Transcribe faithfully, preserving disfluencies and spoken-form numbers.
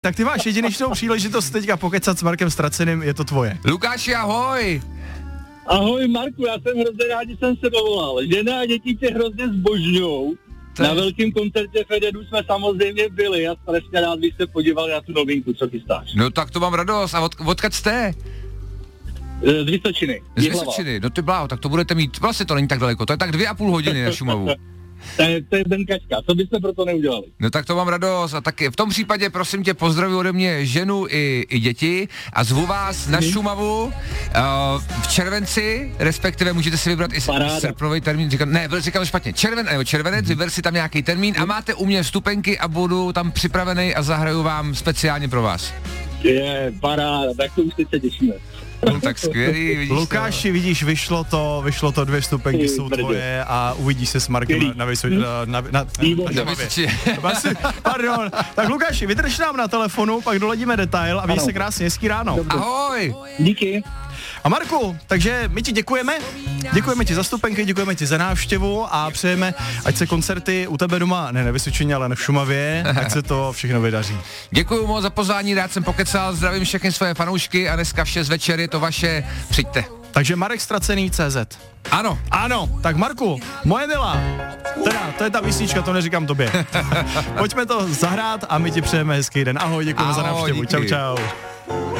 Tak ty máš jedinečnou příležitost teďka pokecat s Markem Ztraceným, je to tvoje. Lukáši, ahoj! Ahoj Marku, já jsem hrozně rád, že jsem se dovolal. Žena a děti tě hrozně zbožňujou. To Na je... velkém koncertě Fededu jsme samozřejmě byli a strašně rád bych se podíval na tu novinku, co chystáš. No tak to mám radost. A od, odkud jste? Z Vysočiny. Z Vysočiny, no ty bláho, tak to budete mít, vlastně to není tak daleko, to je tak dvě a půl hodiny na Šumavu. To je, to je denkačka, co byste pro to neudělali? No tak to mám radost a taky v tom případě prosím tě pozdravuji ode mě ženu i, i děti a zvu vás na Šumavu uh, v červenci, respektive můžete si vybrat i srpnový termín, říkám, ne, říkám špatně, červen, nebo červenec, vyber si tam nějaký termín a máte u mě vstupenky a budu tam připravený a zahraju vám speciálně pro vás. Je, paráda, tak to už teď se těšíme. No tak skvělý, vidíš. Lukáši, vidíš, vyšlo to, vyšlo to, dvě vstupenky jsou tvoje a uvidíš se s Markem na, na, Vysoč, na, na, na, na, na Vysočině. Pardon, tak Lukáši, vydrž nám na telefonu, pak doladíme detail a měj se krásně, hezký ráno. Ahoj. Díky. A Marku, takže my ti děkujeme, děkujeme ti za vstupenky, děkujeme ti za návštěvu a přejeme, ať se koncerty u tebe doma, ne na Vysočině, ale v Šumavě, ať se to všechno vydaří. Děkuju moc za pozvání, rád jsem pokecal, zdravím všechny svoje fanoušky a dneska v šest večer je to vaše, přijďte. Takže Marek Ztracený C Z. Ano. Ano, tak Marku, moje milá, teda, to je ta písnička, to neříkám tobě. Pojďme to zahrát a my ti přejeme hezký den. Ahoj, děkujeme za návštěvu. Čau, čau.